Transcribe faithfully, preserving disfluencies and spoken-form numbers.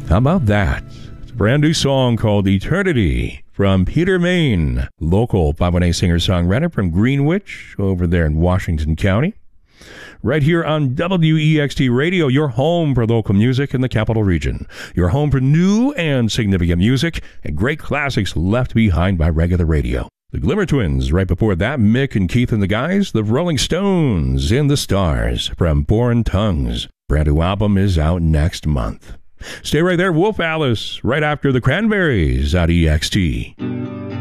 How about that? It's a brand new song called Eternity from Peter Main, local five one eight singer-songwriter from Greenwich over there in Washington County. Right here on W E X T Radio, your home for local music in the capital region. Your home for new and significant music and great classics left behind by regular radio. The Glimmer Twins, right before that, Mick and Keith and the Guys, the Rolling Stones, in the Stars from Born Tongues. Brand new album is out next month. Stay right there, Wolf Alice, right after the Cranberries at E X T.